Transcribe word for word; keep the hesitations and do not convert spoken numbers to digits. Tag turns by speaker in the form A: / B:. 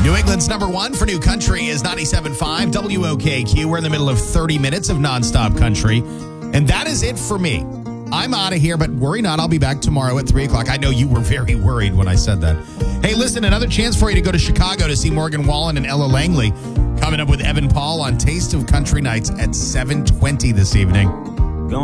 A: New England's number one for new country is ninety-seven point five W O K Q. We're in the middle of thirty minutes of nonstop country. And that is it for me. I'm out of here, but worry not. I'll be back tomorrow at three o'clock. I know you were very worried when I said that. Hey, listen, another chance for you to go to Chicago to see Morgan Wallen and Ella Langley. Coming up with Evan Paul on Taste of Country Nights at seven twenty this evening.